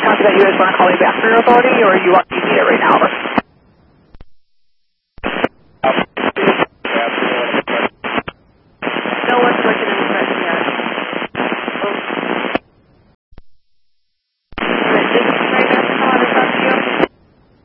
Copy that. You guys want to call me back for your authority, or you need it right now?